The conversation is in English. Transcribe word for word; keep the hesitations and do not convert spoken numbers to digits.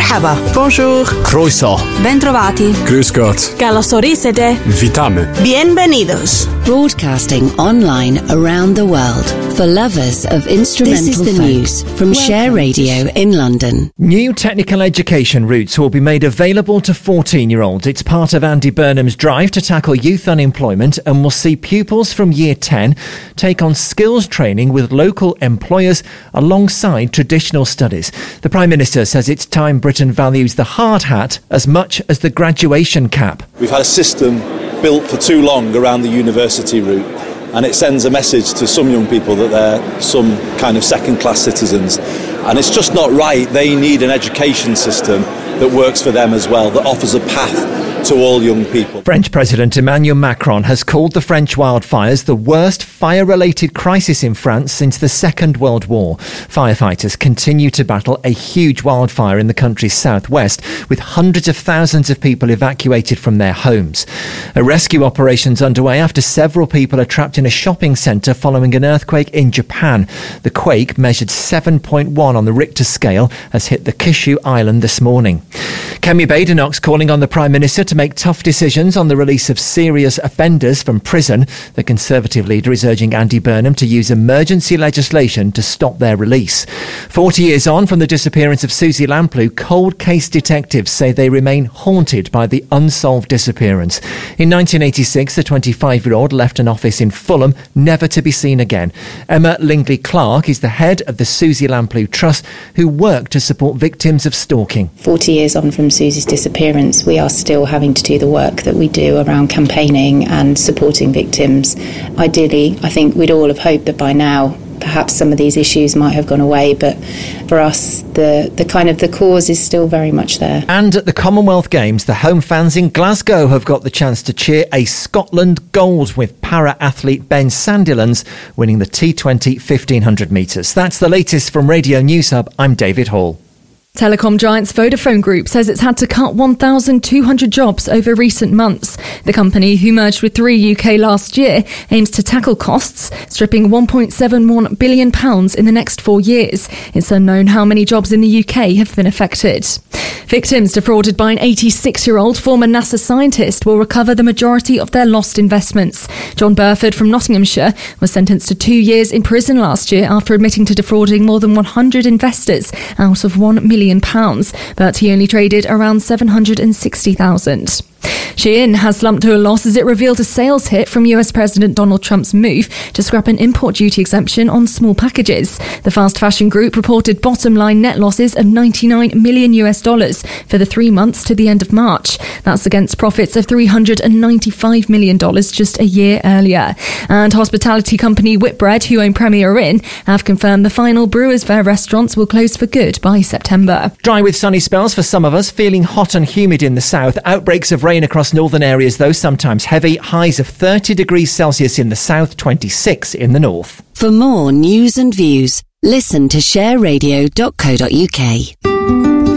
Merhaba. Bonjour. Croeso. Bentrovati. Grüß Gott. Καλώς ορίσατε. Witamy. Bienvenidos. Broadcasting online around the world for lovers of instrumental This is the folk. news From Share Radio in London. New technical education routes will be made available to fourteen-year-olds. It's part of Andy Burnham's drive to tackle youth unemployment and will see pupils from year ten take on skills training with local employers alongside traditional studies. The Prime Minister says it's time Britain values the hard hat as much as the graduation cap. We've had a system built for too long around the university route, and it sends a message to some young people that they're some kind of second-class citizens, and it's just not right. They need an education system that works for them as well, that offers a path to all young people. French President Emmanuel Macron has called the French wildfires the worst fire-related crisis in France since the Second World War. Firefighters continue to battle a huge wildfire in the country's southwest, with hundreds of thousands of people evacuated from their homes. A rescue operation's underway after several people are trapped in a shopping centre following an earthquake in Japan. The quake, measured seven point one on the Richter scale, has hit the Kyushu island this morning. Kemi Badenoch's calling on the Prime Minister to make tough decisions on the release of serious offenders from prison. The Conservative leader is urging Andy Burnham to use emergency legislation to stop their release. Forty years on from the disappearance of Susie Lamplugh, cold case detectives say they remain haunted by the unsolved disappearance. In nineteen eighty-six, the twenty-five-year-old left an office in Fulham, never to be seen again. Emma Lingley-Clark is the head of the Susie Lamplugh Trust, who work to support victims of stalking. Forty years on from Susie's disappearance, we are still having to do the work that we do around campaigning and supporting victims. Ideally, I think we'd all have hoped that by now perhaps some of these issues might have gone away, but for us the, the kind of the cause is still very much there. And at the Commonwealth Games, the home fans in Glasgow have got the chance to cheer a Scotland gold, with para-athlete Ben Sandilands winning the T twenty fifteen hundred metres. That's the latest from Radio News Hub. I'm David Hall. Telecom giants Vodafone Group says it's had to cut one thousand two hundred jobs over recent months. The company, who merged with Three U K last year, aims to tackle costs, stripping one point seven one billion pounds in the next four years. It's unknown how many jobs in the U K have been affected. Victims defrauded by an eighty-six-year-old former NASA scientist will recover the majority of their lost investments. John Burford from Nottinghamshire was sentenced to two years in prison last year after admitting to defrauding more than one hundred investors out of one million pounds, but he only traded around seven hundred sixty thousand. Shein has slumped to a loss as it revealed a sales hit from U S President Donald Trump's move to scrap an import duty exemption on small packages. The fast fashion group reported bottom line net losses of ninety-nine million US dollars for the three months to the end of March. That's against profits of three hundred ninety-five million dollars just a year earlier. And hospitality company Whitbread, who own Premier Inn, have confirmed the final Brewers Fayre restaurants will close for good by September. Dry with sunny spells for some of us, feeling hot and humid in the south. Outbreaks of rain across northern areas, though sometimes heavy. Highs of thirty degrees Celsius in the south, twenty-six in the north. For more news and views, listen to share radio dot co dot uk.